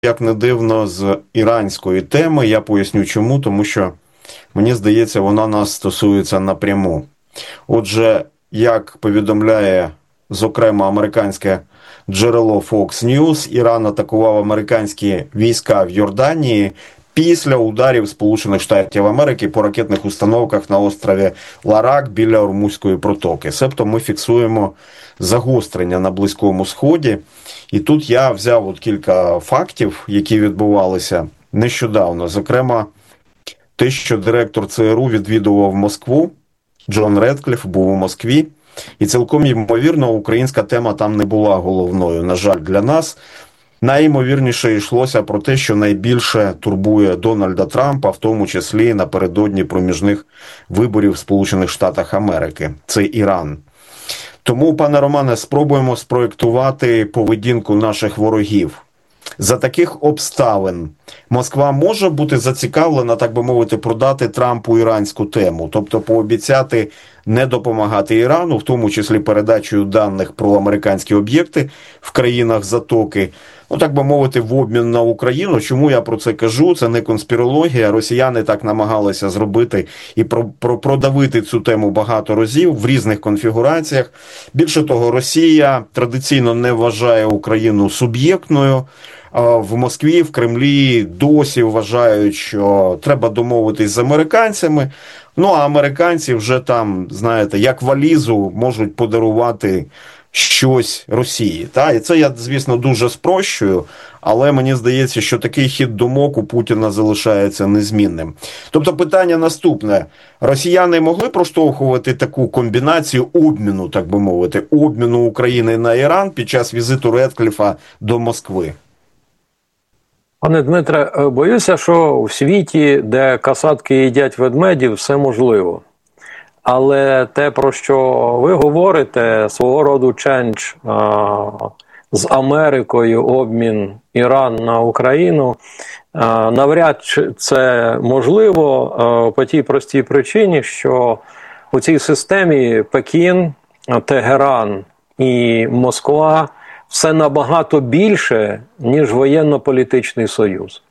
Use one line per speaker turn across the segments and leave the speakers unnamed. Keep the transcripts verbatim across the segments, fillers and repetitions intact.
як не дивно, з іранської теми. Я поясню чому, тому що, мені здається, вона нас стосується напряму. Отже, як повідомляє, зокрема, американське джерело Fox News, Іран атакував американські війська в Йорданії після ударів Сполучених Штатів Америки по ракетних установках на острові Ларак біля Ормузької протоки. Себто ми фіксуємо загострення на Близькому Сході. І тут я взяв от кілька фактів, які відбувалися нещодавно. Зокрема, те, що директор ЦРУ відвідував Москву, Джон Редкліф був у Москві, і цілком ймовірно, українська тема там не була головною, на жаль, для нас. Найімовірніше йшлося про те, що найбільше турбує Дональда Трампа, в тому числі напередодні проміжних виборів в Сполучених Штатах Америки. Це Іран. Тому, пане Романе, спробуємо спроєктувати поведінку наших ворогів. За таких обставин Москва може бути зацікавлена, так би мовити, продати Трампу іранську тему, тобто пообіцяти не допомагати Ірану, в тому числі передачею даних про американські об'єкти в країнах Затоки, ну, так би мовити, в обмін на Україну. Чому я про це кажу? Це не конспірологія. Росіяни так намагалися зробити і про, про, продавити цю тему багато разів в різних конфігураціях. Більше того, Росія традиційно не вважає Україну суб'єктною. В Москві, в Кремлі досі вважають, що треба домовитись з американцями. Ну, а американці вже там, знаєте, як валізу можуть подарувати щось Росії. Та? І це я, звісно, дуже спрощую, але мені здається, що такий хід думок у Путіна залишається незмінним. Тобто питання наступне. Росіяни могли проштовхувати таку комбінацію обміну, так би мовити, обміну України на Іран під час візиту Редкліфа до Москви?
Пане Дмитре, боюся, що у світі, де касатки їдять ведмедів, все можливо. Але те, про що ви говорите, свого роду чендж з Америкою, обмін Іран на Україну, а, навряд чи це можливо а, по тій простій причині, що у цій системі Пекін, Тегеран і Москва все набагато більше, ніж воєнно-політичний союз.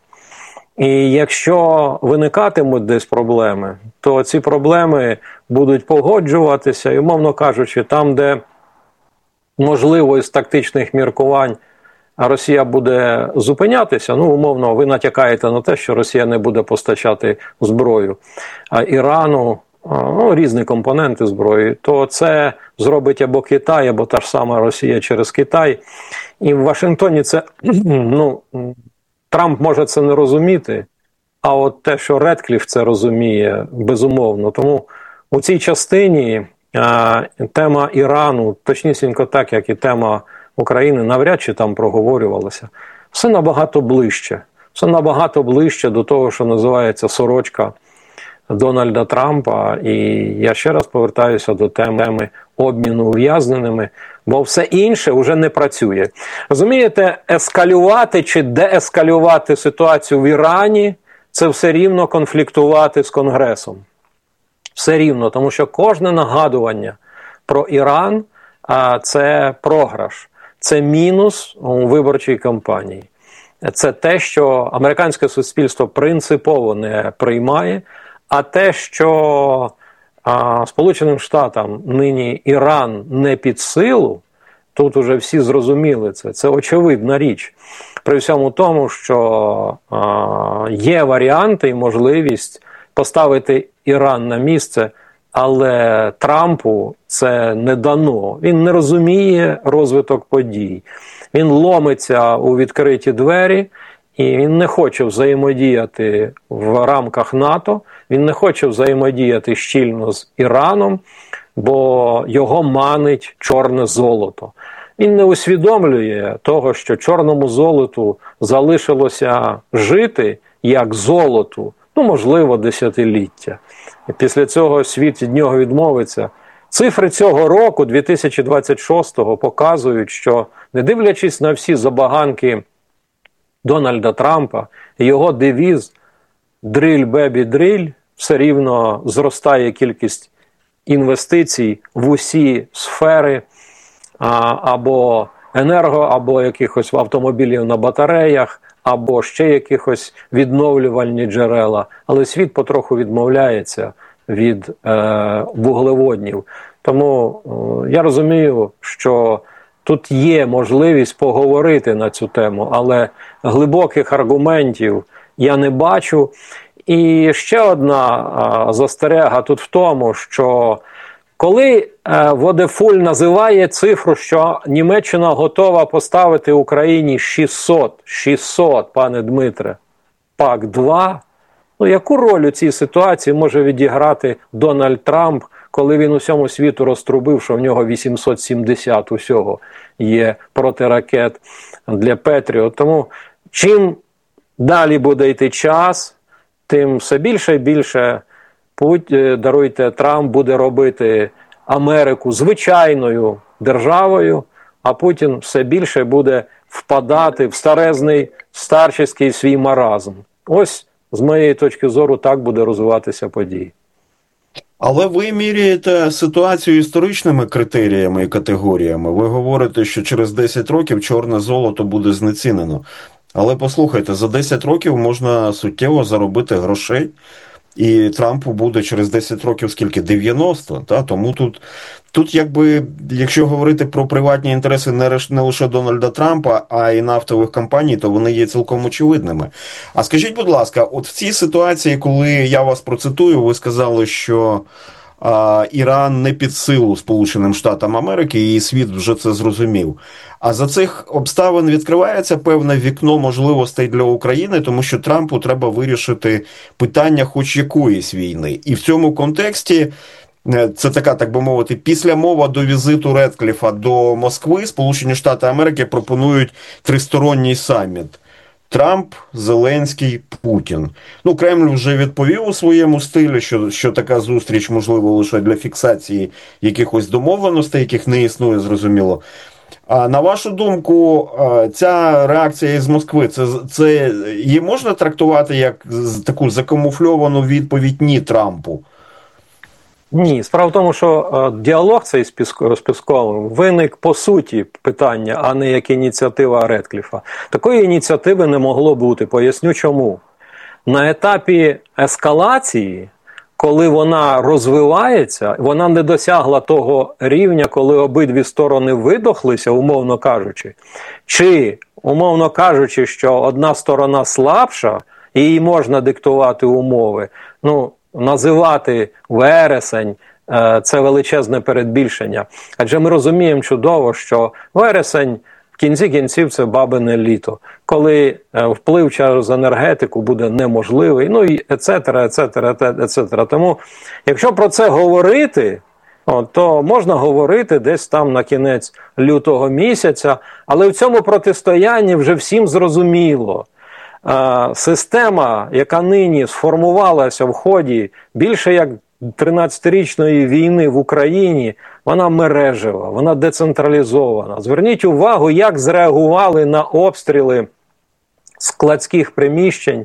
І якщо виникатимуть десь проблеми, то ці проблеми будуть погоджуватися, і, умовно кажучи, там, де можливо із тактичних міркувань Росія буде зупинятися, ну, умовно, ви натякаєте на те, що Росія не буде постачати зброю а Ірану, ну, різні компоненти зброї, то це зробить або Китай, або та ж сама Росія через Китай. І в Вашингтоні це, ну, Трамп може це не розуміти, а от те, що Редкліф це розуміє, безумовно. Тому у цій частині а, тема Ірану, точнісінько так, як і тема України, навряд чи там проговорювалася. Все набагато ближче. Все набагато ближче до того, що називається сорочка Дональда Трампа. І я ще раз повертаюся до теми обміну ув'язненими, бо все інше вже не працює. Розумієте, ескалювати чи деескалювати ситуацію в Ірані – це все рівно конфліктувати з Конгресом. Все рівно, тому що кожне нагадування про Іран – це програш, це мінус у виборчій кампанії. Це те, що американське суспільство принципово не приймає, а те, що а, Сполученим Штатам нині Іран не під силу, тут уже всі зрозуміли це, це очевидна річ. При всьому тому, що а, є варіанти і можливість поставити Іран на місце, але Трампу це не дано. Він не розуміє розвиток подій. Він ломиться у відкриті двері, і він не хоче взаємодіяти в рамках НАТО, він не хоче взаємодіяти щільно з Іраном, бо його манить чорне золото. Він не усвідомлює того, що чорному золоту залишилося жити як золоту, ну, можливо, десятиліття. І після цього світ від нього відмовиться. Цифри цього року, дві тисячі двадцять шостого, показують, що, не дивлячись на всі забаганки Дональда Трампа, його девіз «Дриль, бебі, дриль», все рівно зростає кількість інвестицій в усі сфери, а, або енерго, або якихось автомобілів на батареях, або ще якихось відновлювальні джерела, але світ потроху відмовляється від е, вуглеводнів. Тому е, я розумію, що тут є можливість поговорити на цю тему, але глибоких аргументів я не бачу. І ще одна а, застерега тут в тому, що коли а, Водефуль називає цифру, що Німеччина готова поставити Україні шістсот, шістсот, пане Дмитре, пак два, ну яку роль у цій ситуації може відіграти Дональд Трамп, коли він усьому світу розтрубив, що в нього вісімсот сімдесят усього є протиракет для Петріот. Тому чим далі буде йти час, тим все більше і більше, даруйте, Трамп буде робити Америку звичайною державою, а Путін все більше буде впадати в старезний, старческий свій маразм. Ось, з моєї точки зору, так буде розвиватися події.
Але ви міряєте ситуацію історичними критеріями і категоріями. Ви говорите, що через десять років чорне золото буде знецінено. Але послухайте, за десять років можна суттєво заробити грошей, і Трампу буде через десять років скільки? дев'яносто, та? Тому тут, тут якби, якщо говорити про приватні інтереси не, не лише Дональда Трампа, а й нафтових компаній, то вони є цілком очевидними. А скажіть, будь ласка, от в цій ситуації, коли я вас процитую, ви сказали, що а, Іран не під силу Сполученим Штатам Америки, і світ вже це зрозумів. А за цих обставин відкривається певне вікно можливостей для України, тому що Трампу треба вирішити питання хоч якоїсь війни. І в цьому контексті, це така, так би мовити, післямова до візиту Редкліфа до Москви, Сполучені Штати Америки пропонують тристоронній саміт. Трамп, Зеленський, Путін. Ну, Кремль вже відповів у своєму стилі, що, що така зустріч можлива лише для фіксації якихось домовленостей, яких не існує, зрозуміло. А на вашу думку, ця реакція із Москви, це, це її можна трактувати як таку закамуфльовану відповідь «ні» Трампу?
Ні, справа в тому, що е, діалог цей з Пісковим виник по суті питання, а не як ініціатива Редкліфа. Такої ініціативи не могло бути, поясню чому. На етапі ескалації, коли вона розвивається, вона не досягла того рівня, коли обидві сторони видохлися, умовно кажучи, чи, умовно кажучи, що одна сторона слабша, і їй можна диктувати умови, ну, називати вересень – це величезне передбільшення. Адже ми розуміємо чудово, що вересень в кінці кінців – це бабине літо, коли вплив через енергетику буде неможливий, ну і ецетера, ецетера, ецетера. Тому, якщо про це говорити, то можна говорити десь там на кінець лютого місяця, але в цьому протистоянні вже всім зрозуміло. Система, яка нині сформувалася в ході більше як тринадцятирічної війни в Україні, вона мережева, вона децентралізована. Зверніть увагу, як зреагували на обстріли складських приміщень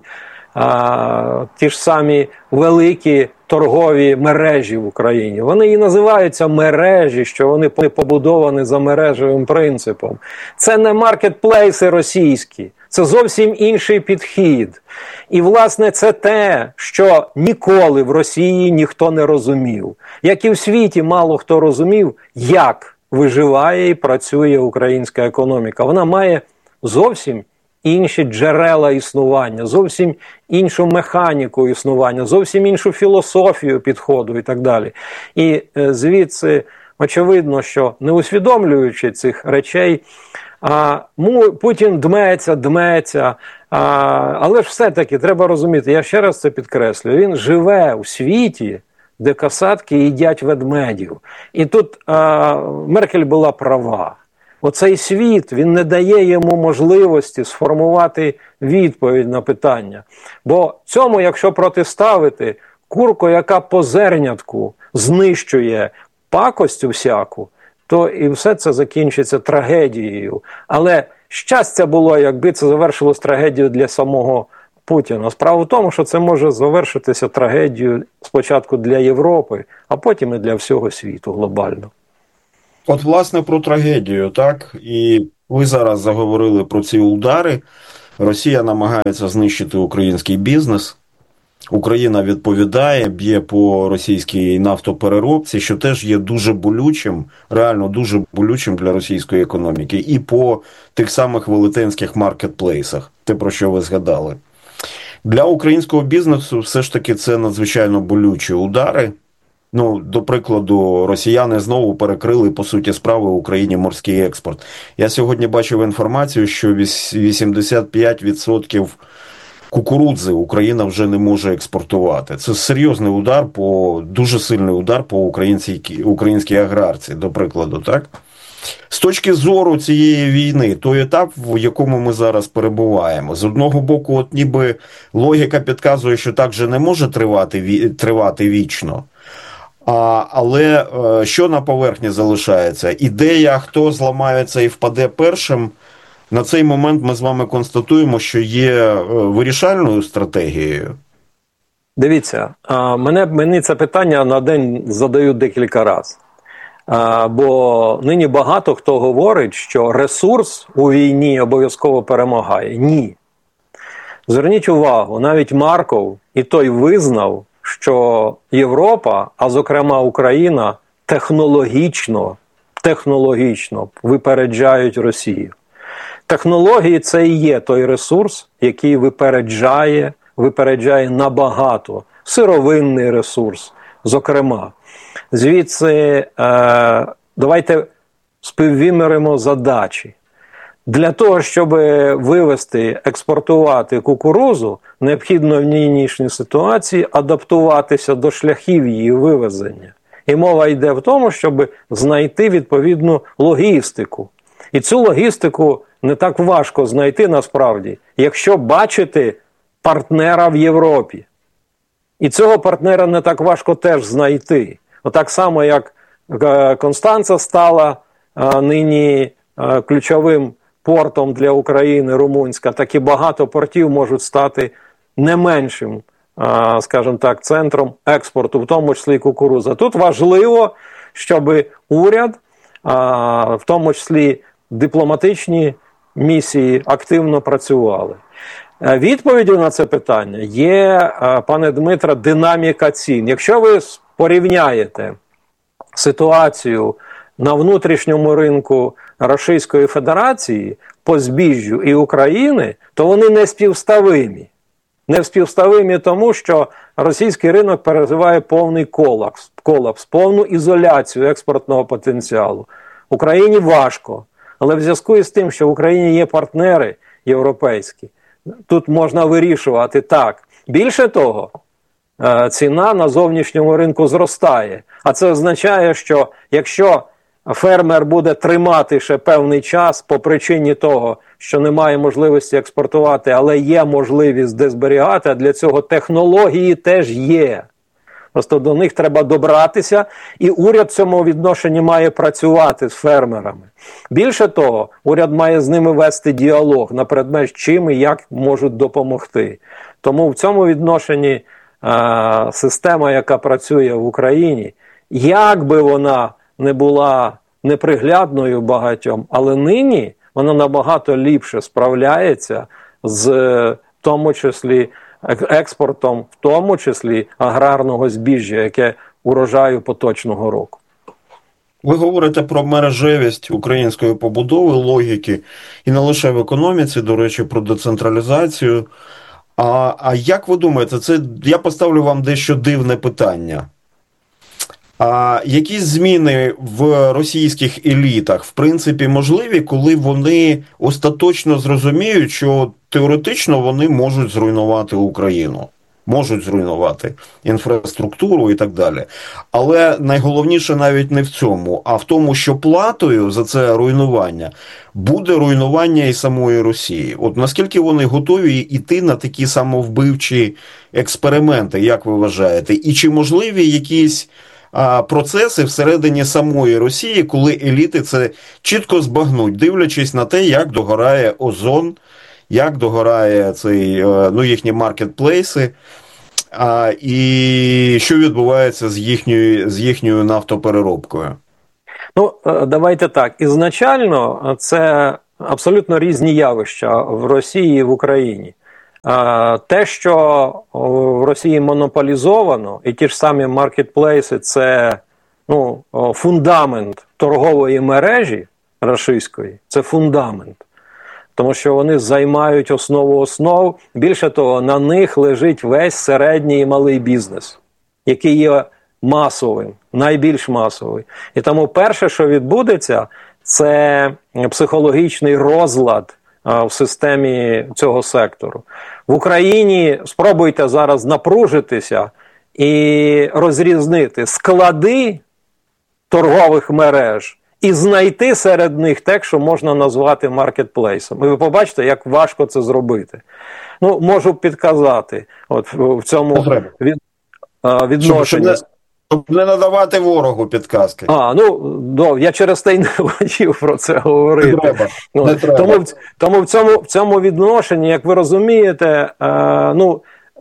а, ті ж самі великі торгові мережі в Україні. Вони і називаються мережі, що вони побудовані за мережевим принципом. Це не маркетплейси російські. Це зовсім інший підхід. І, власне, це те, що ніколи в Росії ніхто не розумів. Як і в світі мало хто розумів, як виживає і працює українська економіка. Вона має зовсім інші джерела існування, зовсім іншу механіку існування, зовсім іншу філософію підходу і так далі. І звідси очевидно, що не усвідомлюючи цих речей, А, Путін дметься, дметься, а, але ж все-таки треба розуміти, я ще раз це підкреслюю, він живе у світі, де касатки їдять ведмедів. І тут а, Меркель була права. Оцей світ, він не дає йому можливості сформувати відповідь на питання. Бо цьому, якщо протиставити курку, яка по зернятку знищує пакость всяку, то і все це закінчиться трагедією. Але щастя було, якби це завершилось трагедією для самого Путіна. Справа в тому, що це може завершитися трагедією спочатку для Європи, а потім і для всього світу глобально.
От, власне, про трагедію, так? І ви зараз заговорили про ці удари. Росія намагається знищити український бізнес. Україна відповідає, б'є по російській нафтопереробці, що теж є дуже болючим, реально дуже болючим для російської економіки. І по тих самих велетенських маркетплейсах, те, про що ви згадали. Для українського бізнесу все ж таки це надзвичайно болючі удари. Ну, до прикладу, росіяни знову перекрили, по суті справи, в Україні морський експорт. Я сьогодні бачив інформацію, що вісімдесят п'ять відсотків кукурудзи Україна вже не може експортувати. Це серйозний удар, по дуже сильний удар по українській, українській аграрці, до прикладу, так? З точки зору цієї війни, той етап, в якому ми зараз перебуваємо, з одного боку, от ніби логіка підказує, що так же не може тривати, тривати вічно. А, але що на поверхні залишається? Ідея, хто зламається і впаде першим, на цей момент ми з вами констатуємо, що є вирішальною стратегією.
Дивіться, мене, мені це питання на день задають декілька разів. Бо нині багато хто говорить, що ресурс у війні обов'язково перемагає. Ні. Зверніть увагу, навіть Марков і той визнав, що Європа, а зокрема Україна, технологічно, технологічно випереджають Росію. Технології – це і є той ресурс, який випереджає, випереджає набагато. Сировинний ресурс, зокрема. Звідси, е, давайте співвиміримо задачі. Для того, щоб вивести, експортувати кукурузу, необхідно в нинішній ситуації адаптуватися до шляхів її вивезення. І мова йде в тому, щоб знайти відповідну логістику. І цю логістику не так важко знайти насправді, якщо бачити партнера в Європі. І цього партнера не так важко теж знайти. Отак само, як Констанца стала а, нині а, ключовим портом для України, румунська, так і багато портів можуть стати не меншим, а, скажімо так, центром експорту, в тому числі і кукурудза. Тут важливо, щоб уряд, а, в тому числі дипломатичні місії, активно працювали. Відповіддю на це питання є, пане Дмитре, динаміка цін. Якщо ви порівняєте ситуацію на внутрішньому ринку Російської Федерації по збіжжю і України, то вони не співставимі. Не співставимі тому, що російський ринок переживає повний колапс, колапс, повну ізоляцію експортного потенціалу. Україні важко, але в зв'язку із тим, що в Україні є партнери європейські, тут можна вирішувати так. Більше того, ціна на зовнішньому ринку зростає. А це означає, що якщо фермер буде тримати ще певний час по причині того, що немає можливості експортувати, але є можливість де зберігати, а для цього технології теж є. Просто до них треба добратися, і уряд в цьому відношенні має працювати з фермерами. Більше того, уряд має з ними вести діалог на предмет, чим і як можуть допомогти. Тому в цьому відношенні е, система, яка працює в Україні, як би вона не була неприглядною багатьом, але нині вона набагато ліпше справляється з, в тому числі, експортом, в тому числі аграрного збіжжя, яке урожаю поточного року.
Ви говорите про мережевість української побудови, логіки, і не лише в економіці, до речі, про децентралізацію. А, а як ви думаєте, це я поставлю вам дещо дивне питання. А якісь зміни в російських елітах, в принципі, можливі, коли вони остаточно зрозуміють, що теоретично вони можуть зруйнувати Україну, можуть зруйнувати інфраструктуру і так далі. Але найголовніше навіть не в цьому, а в тому, що платою за це руйнування буде руйнування і самої Росії. От наскільки вони готові йти на такі самовбивчі експерименти, як ви вважаєте? І чи можливі якісь процеси всередині самої Росії, коли еліти це чітко збагнуть, дивлячись на те, як догорає озон, як догорає цей, ну, їхні маркетплейси, а, і що відбувається з їхньою, з їхньою нафтопереробкою?
Ну, давайте так. Ізначально це абсолютно різні явища в Росії і в Україні. Те, що в Росії монополізовано, і ті ж самі маркетплейси – це ну, фундамент торгової мережі рашистської, це фундамент. Тому що вони займають основу основ. Більше того, на них лежить весь середній і малий бізнес, який є масовим, найбільш масовий. І тому перше, що відбудеться, це психологічний розлад в системі цього сектору. В Україні спробуйте зараз напружитися і розрізнити склади торгових мереж і знайти серед них те, що можна назвати маркетплейсом. І ви побачите, як важко це зробити. Ну, можу підказати от в цьому від, відношенні.
Щоб, щоб не надавати ворогу підказки.
А, ну, до, я через те й не хотів про це говорити. Не
треба,
ну,
не треба.
Тому, тому в, цьому, в цьому відношенні, як ви розумієте, е, ну,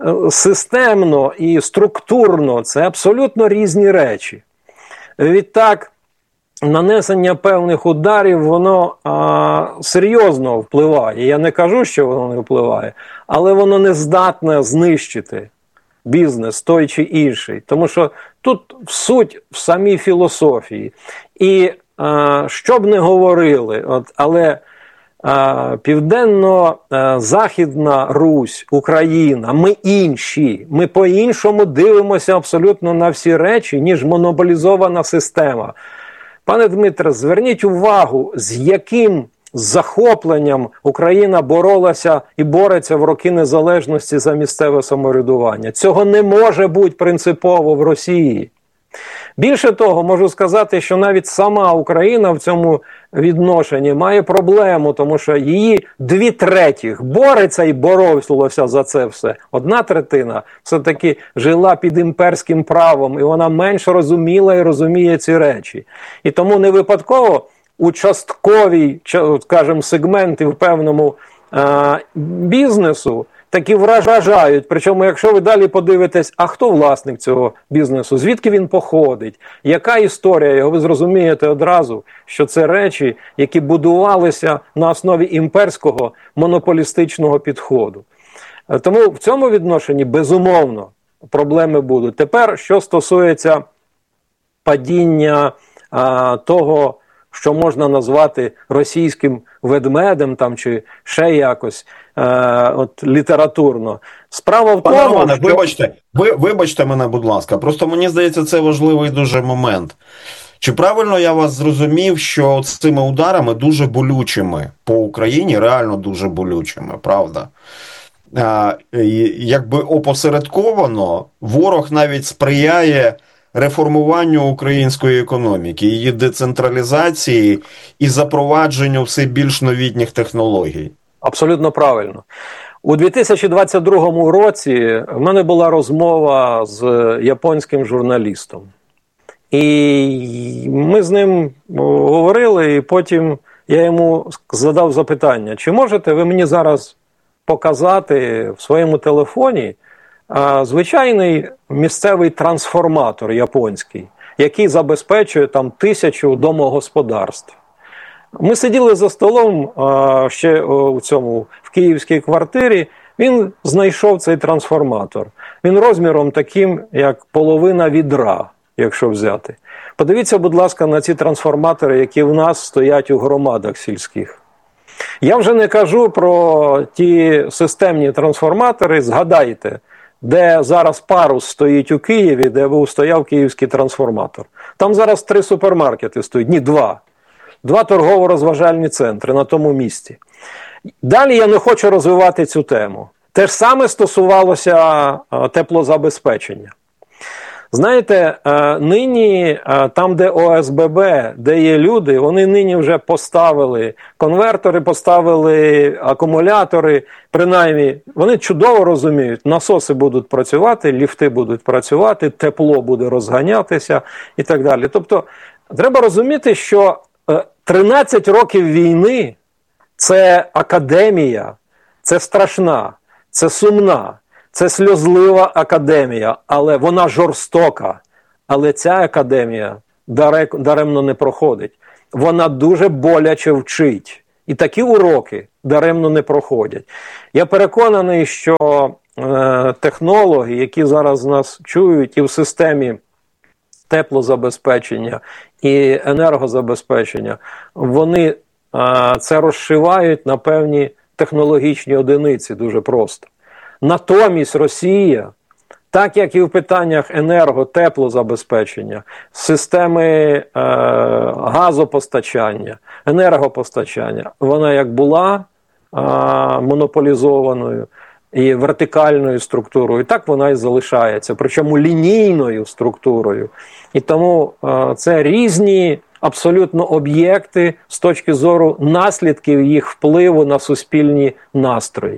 системно і структурно це абсолютно різні речі. Відтак, нанесення певних ударів, воно а, серйозно впливає. Я не кажу, що воно не впливає, але воно не здатне знищити бізнес той чи інший. Тому що тут суть в самій філософії. І а, що б не говорили, от, але а, Південно-Західна Русь, Україна, ми інші, ми по-іншому дивимося абсолютно на всі речі, ніж монополізована система. Пане Дмитре, зверніть увагу, з яким захопленням Україна боролася і бореться в роки незалежності за місцеве самоврядування. Цього не може бути принципово в Росії. Більше того, можу сказати, що навіть сама Україна в цьому відношенні має проблему, тому що її дві третіх бореться і боролася за це все. Одна третина все-таки жила під імперським правом, і вона менш розуміла і розуміє ці речі. І тому не випадково участкові, скажімо, сегменти в певному е- бізнесу такі вражають. Причому, якщо ви далі подивитесь, а хто власник цього бізнесу, звідки він походить, яка історія його, ви зрозумієте одразу, що це речі, які будувалися на основі імперського монополістичного підходу. Тому в цьому відношенні, безумовно, проблеми будуть. Тепер, що стосується падіння а, того, що можна назвати російським ведмедем там, чи ще якось е, от, літературно. Справа в тому,
Пане Романе,
що...
вибачте, ви, вибачте мене, будь ласка, просто мені здається, це важливий дуже момент. Чи правильно я вас зрозумів, що цими ударами дуже болючими по Україні, реально дуже болючими, правда? А, якби опосередковано ворог навіть сприяє реформуванню української економіки, її децентралізації і запровадженню все більш новітніх технологій.
Абсолютно правильно. У дві тисячі двадцять другому році в мене була розмова з японським журналістом. І ми з ним говорили, і потім я йому задав запитання, чи можете ви мені зараз показати в своєму телефоні а, звичайний місцевий трансформатор японський, який забезпечує там тисячу домогосподарств. Ми сиділи за столом а, ще у цьому, в київській квартирі, він знайшов цей трансформатор. Він розміром таким, як половина відра, якщо взяти. Подивіться, будь ласка, на ці трансформатори, які в нас стоять у громадах сільських. Я вже не кажу про ті системні трансформатори, згадайте, де зараз парус стоїть у Києві, де був стояв київський трансформатор. Там зараз три супермаркети стоять, ні, два. Два торгово-розважальні центри на тому місці. Далі я не хочу розвивати цю тему. Те ж саме стосувалося теплозабезпечення. Знаєте, нині там, де О С Б Б, де є люди, вони нині вже поставили конвертори, поставили акумулятори, принаймні, вони чудово розуміють, насоси будуть працювати, ліфти будуть працювати, тепло буде розганятися і так далі. Тобто, треба розуміти, що тринадцять років війни – це академія, це страшна, це сумна. Це сльозлива академія, але вона жорстока. Але ця академія даремно не проходить. Вона дуже боляче вчить. І такі уроки даремно не проходять. Я переконаний, що е, технологи, які зараз нас чують і в системі теплозабезпечення і енергозабезпечення, вони е, це розшивають на певні технологічні одиниці дуже просто. Натомість Росія, так як і в питаннях енерго, теплозабезпечення, системи е, газопостачання, енергопостачання, вона як була е, монополізованою і вертикальною структурою, так вона і залишається, причому лінійною структурою. І тому е, це різні абсолютно об'єкти з точки зору наслідків їх впливу на суспільні настрої.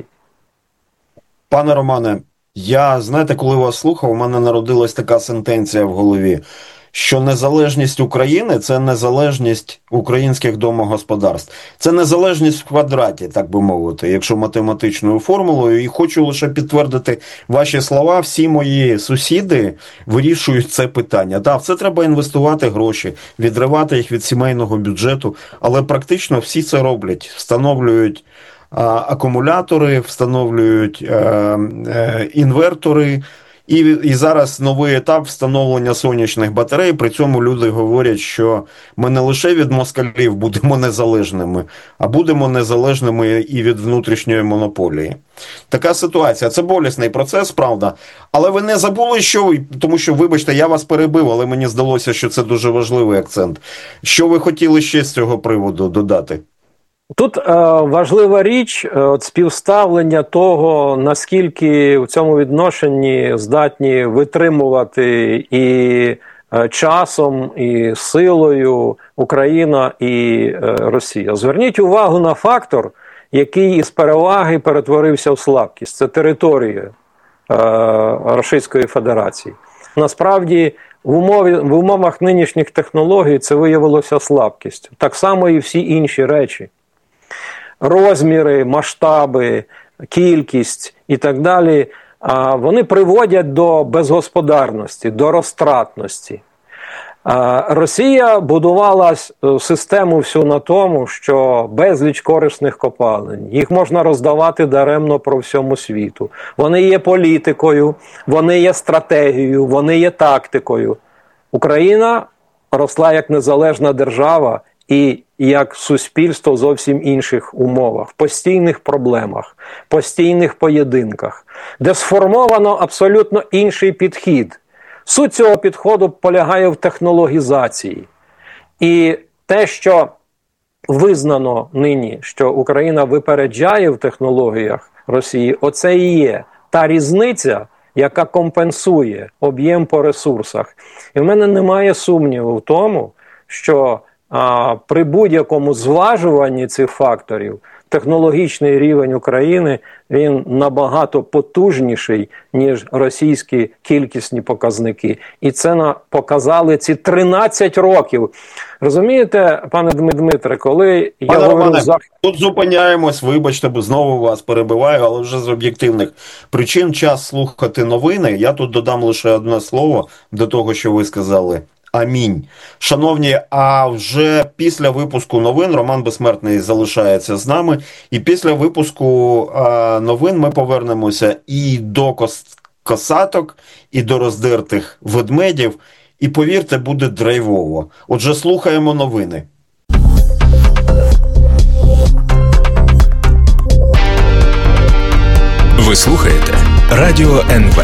Пане Романе, я, знаєте, коли вас слухав, у мене народилась така сентенція в голові, що незалежність України – це незалежність українських домогосподарств. Це незалежність в квадраті, так би мовити, якщо математичною формулою. І хочу лише підтвердити ваші слова. Всі мої сусіди вирішують це питання. Так, в це треба інвестувати гроші, відривати їх від сімейного бюджету, але практично всі це роблять, встановлюють акумулятори, встановлюють е, е, інвертори, і, і зараз новий етап встановлення сонячних батарей. При цьому люди говорять, що ми не лише від москалів будемо незалежними, а будемо незалежними і від внутрішньої монополії. Така ситуація. Це болісний процес, правда. Але ви не забули, що ви, тому що, вибачте, я вас перебив, але мені здалося, що це дуже важливий акцент. Що ви хотіли ще з цього приводу додати?
Тут е, важлива річ е, от співставлення того, наскільки в цьому відношенні здатні витримувати і е, часом, і силою Україна і е, Росія. Зверніть увагу на фактор, який із переваги перетворився в слабкість. Це територія е, Російської Федерації. Насправді, в, умові, в умовах нинішніх технологій це виявилося слабкістю. Так само і всі інші речі. Розміри, масштаби, кількість і так далі, вони приводять до безгосподарності, до розтратності. Росія будувала систему всю на тому, що безліч корисних копалин, їх можна роздавати даремно по всьому світу. Вони є політикою, вони є стратегією, вони є тактикою. Україна росла як незалежна держава і як суспільство в зовсім інших умовах, в постійних проблемах, постійних поєдинках, де сформовано абсолютно інший підхід. Суть цього підходу полягає в технологізації. І те, що визнано нині, що Україна випереджає в технологіях Росії, оце і є та різниця, яка компенсує об'єм по ресурсах. І в мене немає сумніву в тому, що а, при будь-якому зважуванні цих факторів технологічний рівень України, він набагато потужніший, ніж російські кількісні показники. І це на, показали ці тринадцять років. Розумієте, пане Дмитре, коли я
пане
говорю...
Романе,
за...
тут зупиняємось, вибачте, бо знову вас перебиваю, але вже з об'єктивних причин час слухати новини. Я тут додам лише одне слово до того, що ви сказали. Амінь. Шановні, а вже після випуску новин Роман Безсмертний залишається з нами. І після випуску а, новин ми повернемося і до кос косаток, і до роздертих ведмедів. І повірте, буде драйвово. Отже, слухаємо новини.
Ви слухаєте Радіо ен ве.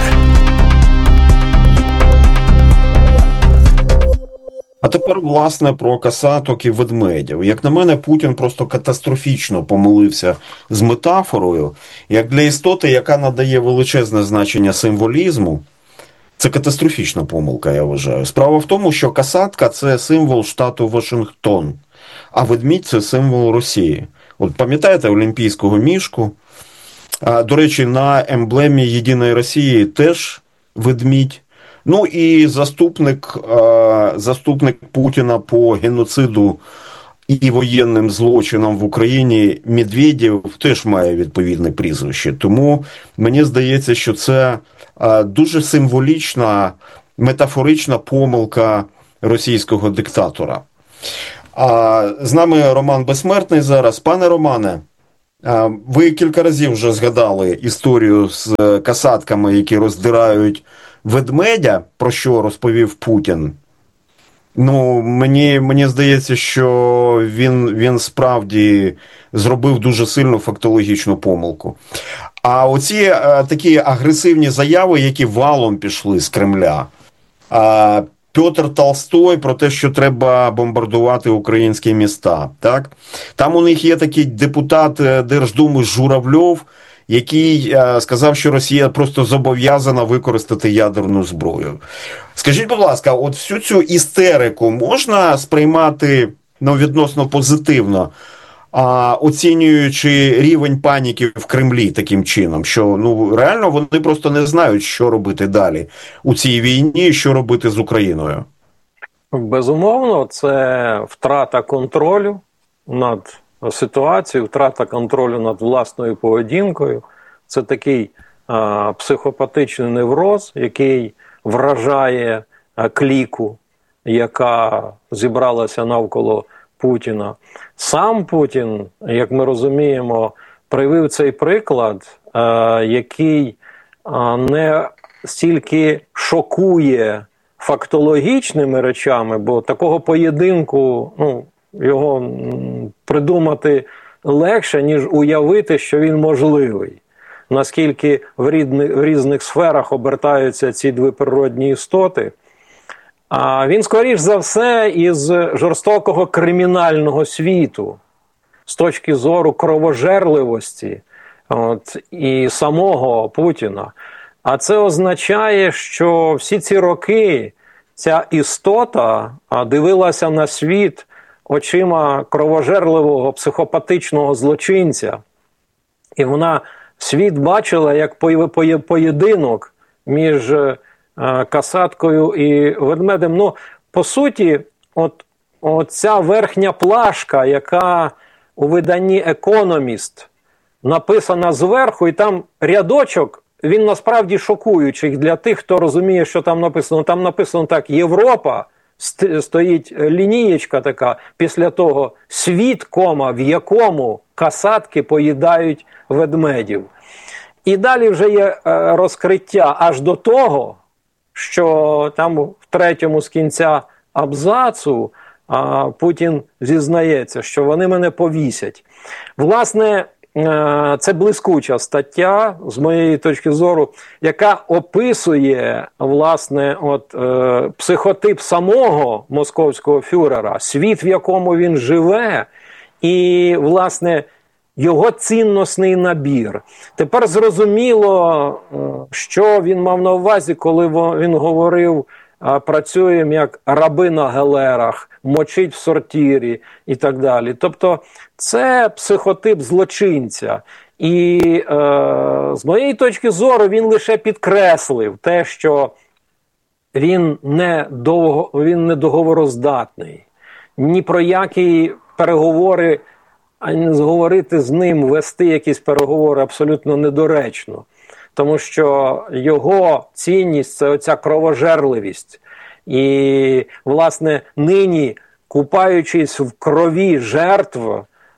А тепер, власне, про касаток і ведмедів. Як на мене, Путін просто катастрофічно помилився з метафорою. Як для істоти, яка надає величезне значення символізму, це катастрофічна помилка, я вважаю. Справа в тому, що касатка – це символ штату Вашингтон, а ведмідь – це символ Росії. От пам'ятаєте Олімпійського мішку? А, до речі, на емблемі Єдиної Росії теж ведмідь. Ну і заступник, е, заступник Путіна по геноциду і воєнним злочинам в Україні Медведєв теж має відповідне прізвище. Тому мені здається, що це е, дуже символічна, метафорична помилка російського диктатора. А з нами Роман Безсмертний зараз. Пане Романе, ви кілька разів вже згадали історію з касатками, які роздирають ведмедя, про що розповів Путін. Ну, мені, мені здається, що він, він справді зробив дуже сильну фактологічну помилку. А оці а, такі агресивні заяви, які валом пішли з Кремля, а, Петр Толстой про те, що треба бомбардувати українські міста. Так? Там у них є такий депутат Держдуми Журавльов, який а, сказав, що Росія просто зобов'язана використати ядерну зброю. Скажіть, будь ласка, от всю цю істерику можна сприймати ну, відносно позитивно, а, оцінюючи рівень паніки в Кремлі таким чином, що ну реально вони просто не знають, що робити далі у цій війні, що робити з Україною?
Безумовно, це втрата контролю над ситуацією, втрата контролю над власною поведінкою. Це такий а, психопатичний невроз, який вражає а, кліку, яка зібралася навколо Путіна. Сам Путін, як ми розуміємо, привів цей приклад, е, який е, не стільки шокує фактологічними речами, бо такого поєдинку, ну, його м, придумати легше, ніж уявити, що він можливий. Наскільки в, рідни, в різних сферах обертаються ці дві природні істоти. А він, скоріш за все, із жорстокого кримінального світу, з точки зору кровожерливості от, і самого Путіна. А це означає, що всі ці роки ця істота дивилася на світ очима кровожерливого психопатичного злочинця. І вона світ бачила як поєдинок між касаткою і ведмедем. Ну, по суті, от, от ця верхня плашка, яка у виданні «Економіст» написана зверху, і там рядочок, він насправді шокуючий для тих, хто розуміє, що там написано. Там написано так: Європа, стоїть лінієчка така, після того світ, кома, в якому касатки поїдають ведмедів. І далі вже є розкриття аж до того, що там в третьому з кінця абзацу а, Путін зізнається, що вони мене повісять. Власне, е, це блискуча стаття, з моєї точки зору, яка описує, власне, от, е, психотип самого московського фюрера, світ, в якому він живе, і, власне, його цінностний набір. Тепер зрозуміло, що він мав на увазі, коли він говорив, працюємо як раби на галерах, мочить в сортирі і так далі. Тобто це психотип злочинця. І е, з моєї точки зору він лише підкреслив те, що він не, довго, він не договороздатний. Ні про які переговори, ані зговорити з ним, вести якісь переговори абсолютно недоречно. Тому що його цінність – це оця кровожерливість. І, власне, нині, купаючись в крові жертв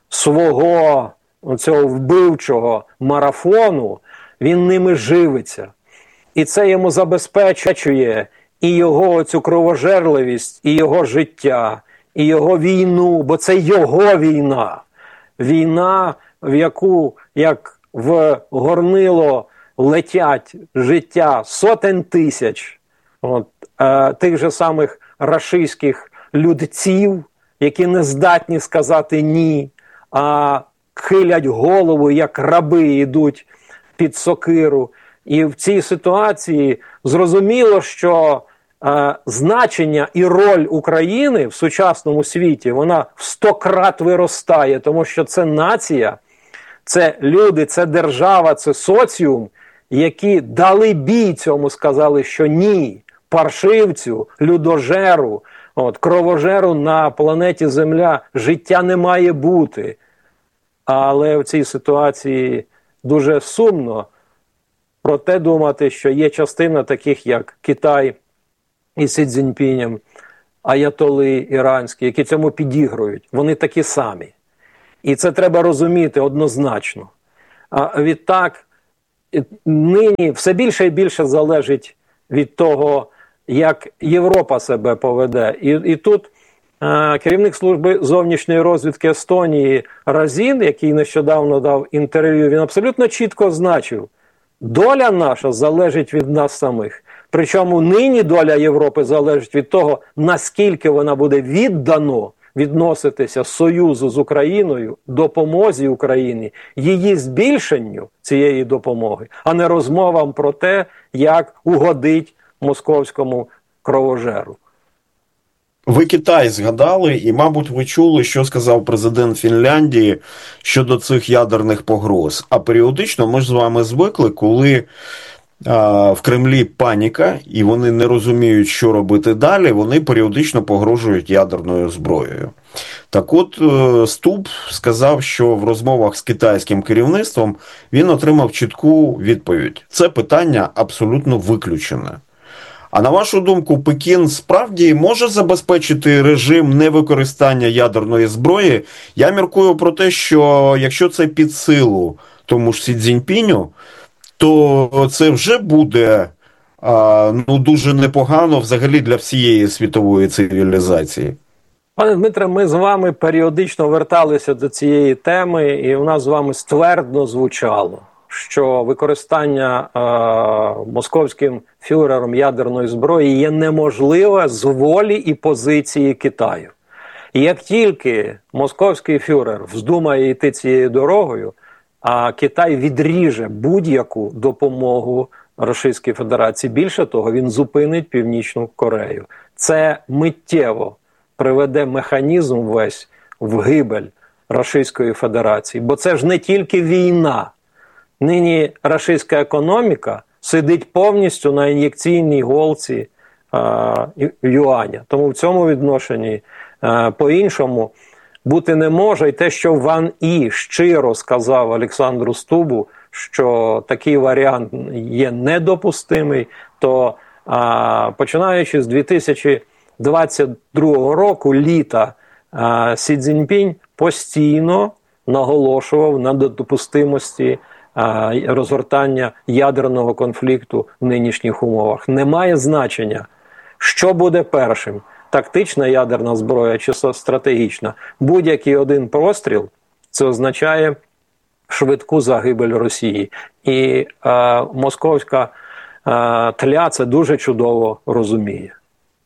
свого цього вбивчого марафону, він ними живиться. І це йому забезпечує і його цю кровожерливість, і його життя, і його війну, бо це його війна. Війна, в яку, як в горнило летять життя сотень тисяч от, е, тих же самих рашистських людців, які не здатні сказати «ні», а хилять голову, як раби йдуть під сокиру. І в цій ситуації зрозуміло, що е, значення і роль України в сучасному світі, вона в сто крат виростає, тому що це нація, це люди, це держава, це соціум, які дали бій цьому, сказали, що ні, паршивцю, людожеру, от, кровожеру на планеті Земля життя не має бути. Але в цій ситуації дуже сумно про те думати, що є частина таких, як Китай і Сі Цзіньпінем, аятоли іранські, які цьому підігрують. Вони такі самі. І це треба розуміти однозначно. А відтак, нині все більше і більше залежить від того, як Європа себе поведе. І, і тут е, керівник служби зовнішньої розвідки Естонії Разін, який нещодавно дав інтерв'ю, він абсолютно чітко означив, доля наша залежить від нас самих. Причому нині доля Європи залежить від того, наскільки вона буде віддано відноситися союзу з Україною, допомозі Україні, її збільшенню цієї допомоги, а не розмовам про те, як угодить московському кровожеру.
Ви Китай згадали, і, мабуть, ви чули, що сказав президент Фінляндії щодо цих ядерних погроз. А періодично ми ж з вами звикли, коли а, в Кремлі паніка, і вони не розуміють, що робити далі, вони періодично погрожують ядерною зброєю. Так от, Стуб сказав, що в розмовах з китайським керівництвом він отримав чітку відповідь. Це питання абсолютно виключене. А на вашу думку, Пекін справді може забезпечити режим невикористання ядерної зброї? Я міркую про те, що якщо це під силу тому ж Сі Цзіньпіню, то це вже буде а, ну, дуже непогано взагалі для всієї світової цивілізації.
Пане Дмитре, ми з вами періодично верталися до цієї теми, і у нас з вами ствердно звучало, що використання е, московським фюрером ядерної зброї є неможливе з волі і позиції Китаю. І як тільки московський фюрер вздумає йти цією дорогою, а Китай відріже будь-яку допомогу Російській Федерації, більше того, він зупинить Північну Корею. Це миттєво приведе механізм весь в гибель Російської Федерації. Бо це ж не тільки війна. Нині російська економіка сидить повністю на ін'єкційній голці е, юаня. Тому в цьому відношенні е, по-іншому бути не може. І те, що Ван І щиро сказав Олександру Стубу, що такий варіант є недопустимий, то е, починаючи з дві тисячі двадцять другого року, літа, е, Сі Цзіньпінь постійно наголошував на недопустимості розгортання ядерного конфлікту в нинішніх умовах. Немає значення, що буде першим, тактична ядерна зброя чи стратегічна. Будь-який один простріл – це означає швидку загибель Росії. І е, московська е, тля це дуже чудово розуміє.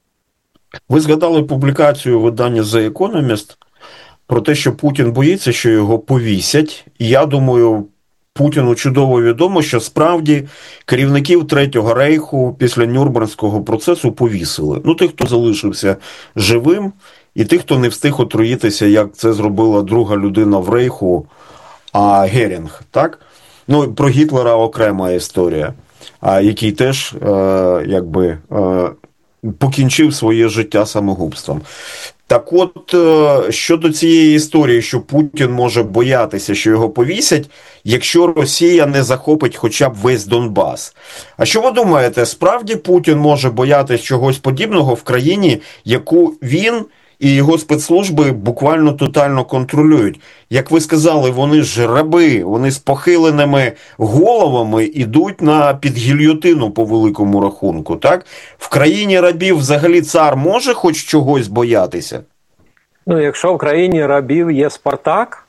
Ви згадали публікацію видання The Economist про те, що Путін боїться, що його повісять. І я думаю, Путіну чудово відомо, що справді керівників Третього Рейху після Нюрнберзького процесу повісили. Ну, тих, хто залишився живим, і тих, хто не встиг отруїтися, як це зробила друга людина в Рейху, а Герінг, так? Ну, про Гітлера окрема історія, а, який теж, е, якби, е, покінчив своє життя самогубством. Так от, щодо цієї історії, що Путін може боятися, що його повісять, якщо Росія не захопить хоча б весь Донбас. А що ви думаєте, справді Путін може боятися чогось подібного в країні, яку він і його спецслужби буквально тотально контролюють? Як ви сказали, вони ж раби, вони з похиленими головами йдуть на підгільйотину по великому рахунку, так? В країні рабів взагалі цар може хоч чогось боятися?
Ну, якщо в країні рабів є Спартак,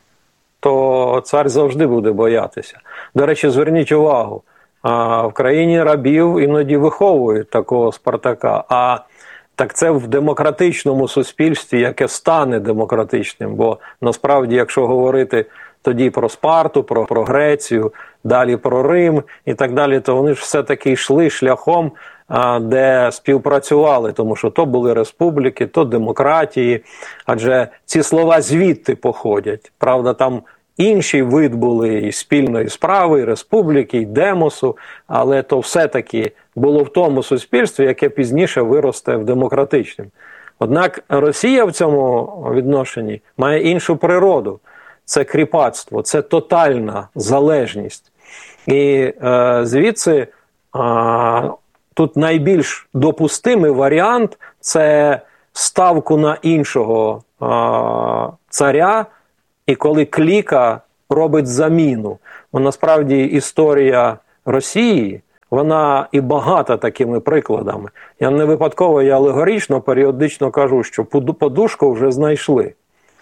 то цар завжди буде боятися. До речі, зверніть увагу, в країні рабів іноді виховують такого Спартака, а так це в демократичному суспільстві, яке стане демократичним. Бо насправді, якщо говорити тоді про Спарту, про, про Грецію, далі про Рим і так далі, то вони ж все-таки йшли шляхом, а, де співпрацювали, тому що то були республіки, то демократії, адже ці слова звідти походять. Правда, там інші вид були і спільної справи, і республіки, і демосу, але то все-таки було в тому суспільстві, яке пізніше виросте в демократичним. Однак Росія в цьому відношенні має іншу природу. Це кріпацтво, це тотальна залежність. І е, звідси е, тут найбільш допустимий варіант – це ставку на іншого а, царя, і коли кліка робить заміну. Бо насправді історія Росії, вона і багата такими прикладами. Я не випадково, я алегорично, періодично кажу, що подушку вже знайшли.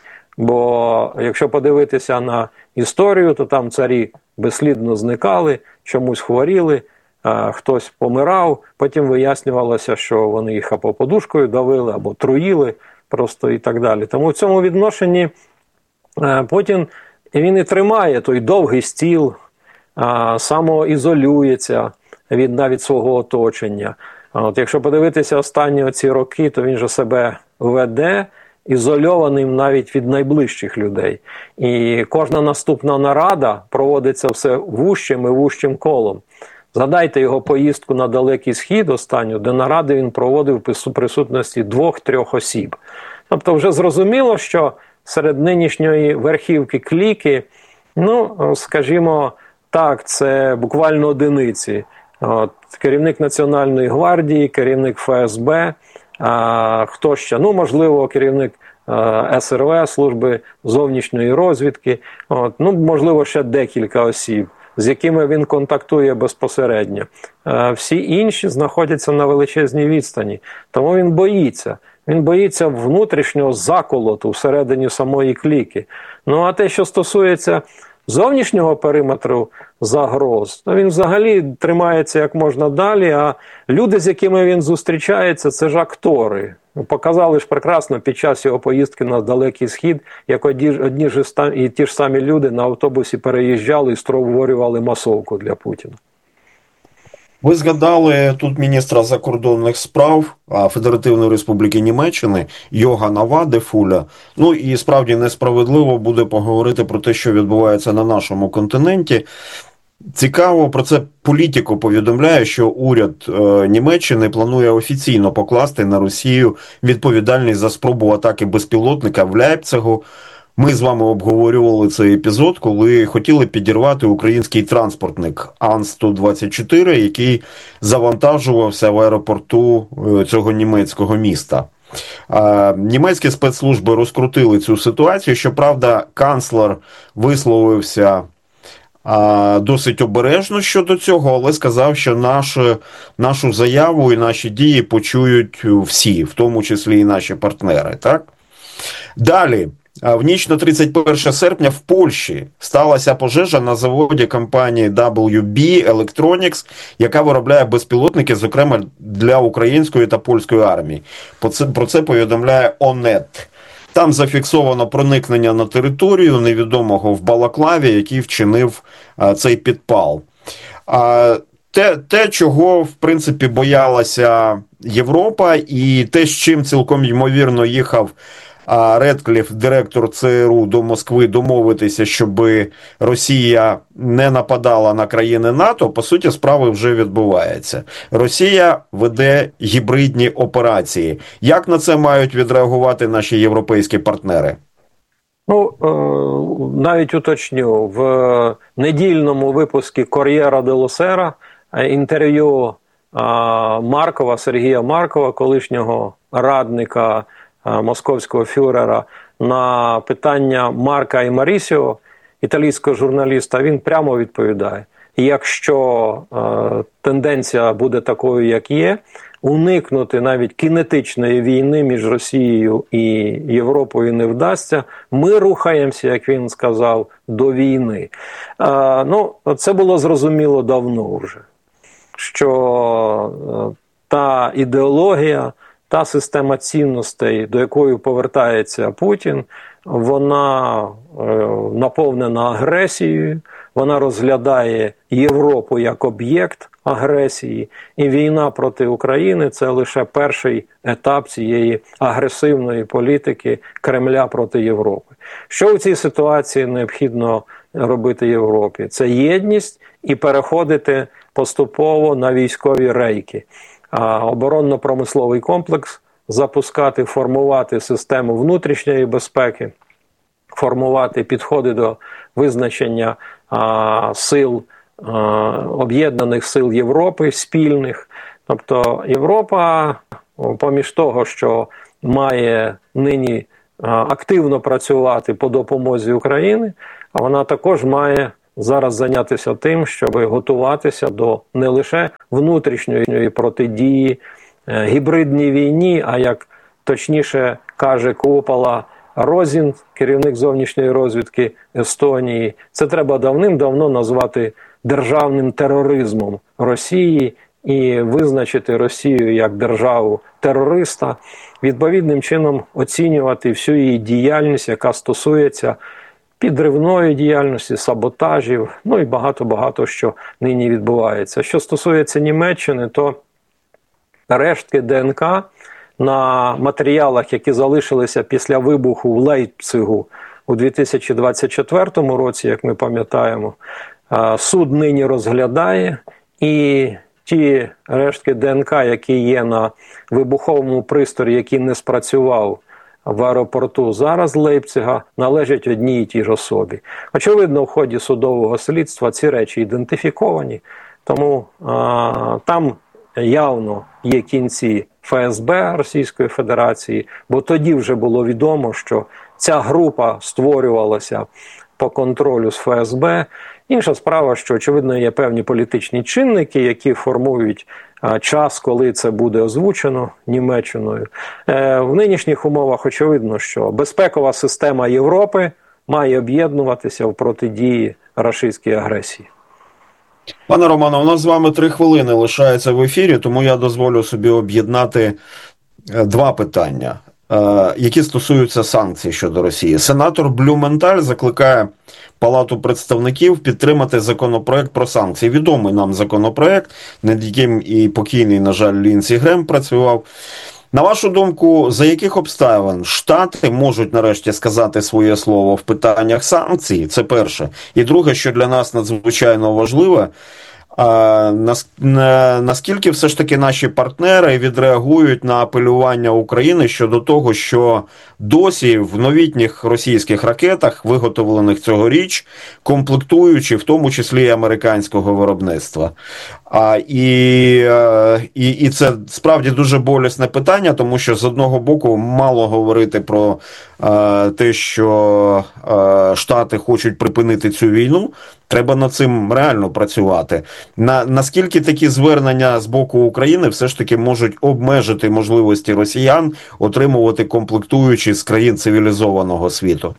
Бо якщо подивитися на історію, то там царі безслідно зникали, чомусь хворіли, хтось помирав, потім вияснювалося, що вони їх або подушкою давили, або труїли просто і так далі. Тому в цьому відношенні Путін, він і тримає той довгий стіл, самоізолюється від навіть свого оточення. От якщо подивитися останні оці роки, то він же себе веде ізольованим навіть від найближчих людей. І кожна наступна нарада проводиться все вужчим і вужчим колом. Згадайте його поїздку на Далекий Схід останню, де наради він проводив в присутності двох-трьох осіб. Тобто вже зрозуміло, що серед нинішньої верхівки кліки, ну, скажімо так, це буквально одиниці. От, керівник Національної гвардії, керівник Ф С Б, а, хто ще? Ну, можливо, керівник а, С Р В, служби зовнішньої розвідки, от, ну, можливо, ще декілька осіб, з якими він контактує безпосередньо. А, всі інші знаходяться на величезній відстані, тому він боїться. Він боїться внутрішнього заколоту всередині самої кліки. Ну, а те, що стосується зовнішнього периметру загроз, то він взагалі тримається як можна далі, а люди, з якими він зустрічається, це ж актори. Показали ж прекрасно під час його поїздки на Далекий Схід, як одні, одні ж і ті ж самі люди на автобусі переїжджали і створювали масовку для Путіна.
Ви згадали тут міністра закордонних справ Федеративної Республіки Німеччини Йогана Вадефуля. Ну і справді несправедливо буде поговорити про те, що відбувається на нашому континенті. Цікаво, про це Політіко повідомляє, що уряд е, Німеччини планує офіційно покласти на Росію відповідальність за спробу атаки безпілотника в Ляйпцигу. Ми з вами обговорювали цей епізод, коли хотіли підірвати український транспортник Ан сто двадцять чотири, який завантажувався в аеропорту цього німецького міста. Німецькі спецслужби розкрутили цю ситуацію. Щоправда, канцлер висловився досить обережно щодо цього, але сказав, що нашу, нашу заяву і наші дії почують всі, в тому числі і наші партнери. Так? Далі. В ніч на тридцять перше серпня в Польщі сталася пожежа на заводі компанії дабл ю бі Electronics, яка виробляє безпілотники, зокрема для української та польської армії. Про це, про це повідомляє Онет. Там зафіксовано проникнення на територію невідомого в Балаклаві, який вчинив а, цей підпал. А, те, те, чого, в принципі, боялася Європа, і те, з чим цілком ймовірно їхав а Редкліф, директор Це Ер У, до Москви домовитися, щоб Росія не нападала на країни НАТО, по суті, справи вже відбувається. Росія веде гібридні операції. Як на це мають відреагувати наші європейські партнери?
Ну, навіть уточню, в недільному випуску «Кор'єра делла Сера» інтерв'ю Маркова, Сергія Маркова, колишнього радника московського фюрера, на питання Марка і Марісіо, італійського журналіста, він прямо відповідає: якщо е, тенденція буде такою, як є, уникнути навіть кінетичної війни між Росією і Європою не вдасться, ми рухаємося, як він сказав, до війни. Е, ну, це було зрозуміло давно вже, що е, та ідеологія, та система цінностей, до якої повертається Путін, вона е, наповнена агресією, вона розглядає Європу як об'єкт агресії, і війна проти України – це лише перший етап цієї агресивної політики Кремля проти Європи. Що в цій ситуації необхідно робити Європі? Це єдність і переходити поступово на військові рейки. Оборонно-промисловий комплекс запускати, формувати систему внутрішньої безпеки, формувати підходи до визначення а, сил, а, об'єднаних сил Європи, спільних. Тобто Європа, поміж того, що має нині активно працювати по допомозі Україні, а вона також має зараз зайнятися тим, щоб готуватися до не лише внутрішньої протидії гібридній війні, а як точніше каже Куопола Розін, керівник зовнішньої розвідки Естонії, це треба давним-давно назвати державним тероризмом Росії і визначити Росію як державу-терориста, відповідним чином оцінювати всю її діяльність, яка стосується підривної діяльності, саботажів, ну і багато-багато що нині відбувається. Що стосується Німеччини, то рештки ДНК на матеріалах, які залишилися після вибуху в Лейпцигу у дві тисячі двадцять четвертому році, як ми пам'ятаємо, суд нині розглядає, і ті рештки ДНК, які є на вибуховому пристрої, який не спрацював в аеропорту зараз Лейпцига, належать одній і тій ж особі. Очевидно, в ході судового слідства ці речі ідентифіковані, тому а, там явно є кінці ФСБ Російської Федерації, бо тоді вже було відомо, що ця група створювалася по контролю з ФСБ. Інша справа, що, очевидно, є певні політичні чинники, які формують а, час, коли це буде озвучено Німеччиною. Е, в нинішніх умовах очевидно, що безпекова система Європи має об'єднуватися в протидії рашистській агресії.
Пане Романе, у нас з вами три хвилини лишається в ефірі, тому я дозволю собі об'єднати два питання, які стосуються санкцій щодо Росії. Сенатор Блюменталь закликає Палату представників підтримати законопроект про санкції. Відомий нам законопроект, над яким і покійний, на жаль, Лінсі Грем працював. На вашу думку, за яких обставин Штати можуть нарешті сказати своє слово в питаннях санкцій? Це перше. І друге, що для нас надзвичайно важливе, а, наскільки все ж таки наші партнери відреагують на апелювання України щодо того, що досі в новітніх російських ракетах, виготовлених цьогоріч, комплектуючі, в тому числі і американського виробництва. А, і, і, і це справді дуже болісне питання, тому що з одного боку мало говорити про а, те, що а, Штати хочуть припинити цю війну, треба над цим реально працювати. На, наскільки такі звернення з боку України все ж таки можуть обмежити можливості росіян отримувати комплектуючі з країн цивілізованого світу?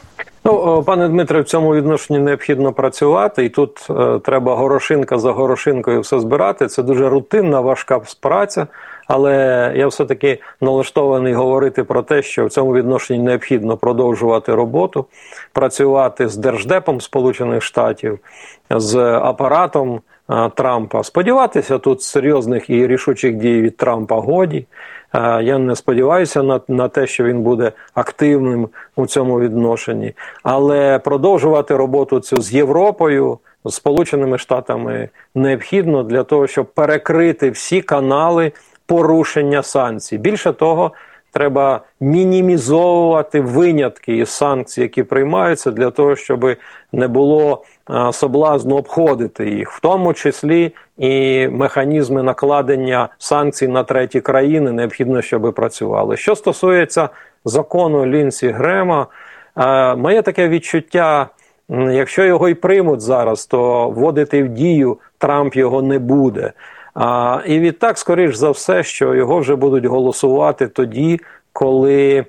Ну, пане Дмитре, в цьому відношенні необхідно працювати, і тут е, треба горошинка за горошинкою все збирати. Це дуже рутинна, важка праця, але я все-таки налаштований говорити про те, що в цьому відношенні необхідно продовжувати роботу, працювати з Держдепом Сполучених Штатів, з апаратом е, Трампа. Сподіватися тут серйозних і рішучих дій від Трампа годі. Я не сподіваюся на, на те, що він буде активним у цьому відношенні. Але продовжувати роботу цю з Європою, з Сполученими Штатами необхідно для того, щоб перекрити всі канали порушення санкцій. Більше того, треба мінімізовувати винятки із санкцій, які приймаються, для того, щоб не було соблазну обходити їх, в тому числі і механізми накладення санкцій на треті країни необхідно, щоб працювали. Що стосується закону Лінсі Грема, моє таке відчуття, якщо його і приймуть зараз, то вводити в дію Трамп його не буде. А, і відтак, скоріш за все, що його вже будуть голосувати тоді, коли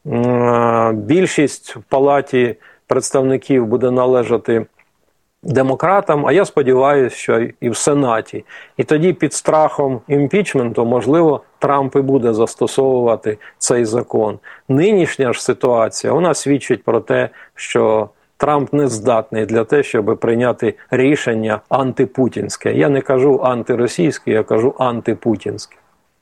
м, більшість в Палаті представників буде належати демократам, а я сподіваюся, що і в Сенаті. І тоді під страхом імпічменту, можливо, Трамп і буде застосовувати цей закон. Нинішня ж ситуація, вона свідчить про те, що Трамп не здатний для того, щоб прийняти рішення антипутінське. Я не кажу антиросійське, я кажу антипутінське.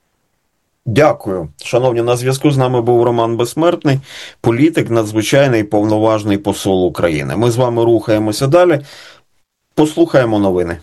Дякую. Шановні, на зв'язку з нами був Роман Безсмертний, політик, надзвичайний повноважний посол України. Ми з вами рухаємося далі. Послухаємо новини.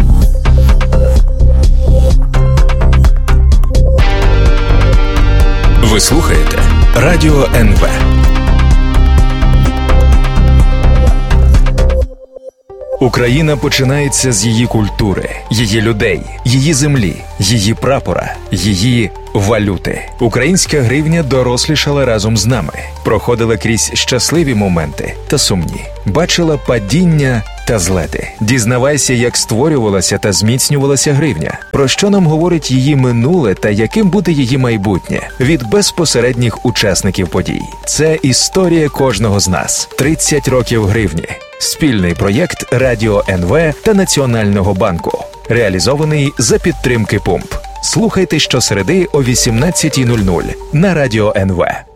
Ви слухаєте Радіо ен ве. Україна починається з її культури, її людей, її землі, її прапора, її валюти. Українська гривня дорослішала разом з нами, проходила крізь щасливі моменти та сумні, бачила падіння та злети. Дізнавайся, як створювалася та зміцнювалася гривня, про що нам говорить її минуле та яким буде її майбутнє від безпосередніх учасників подій. Це історія кожного з нас. тридцять років гривні. Спільний проєкт Радіо ен ве та Національного банку. Реалізований за підтримки ПУМП. Слухайте щосереди о вісімнадцятій нуль нуль на Радіо ен ве.